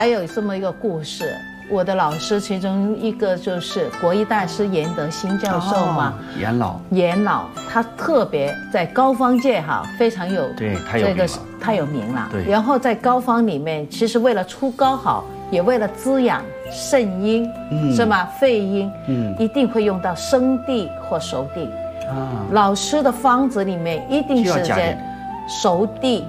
还有这么一个故事，我的老师其中一个就是国医大师严德兴教授嘛，严老，他特别在膏方界非常有太有名了。对，然后在膏方里面，其实为了出膏好，也为了滋养肾阴，是吗？肺阴，一定会用到生地或熟地。老师的方子里面一定是在熟地